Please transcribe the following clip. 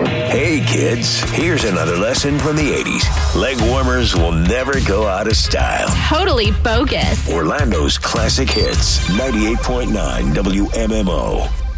Hey kids, here's another lesson from the 80s. Leg warmers will never go out of style. Totally bogus. Orlando's classic hits, 98.9 WMMO.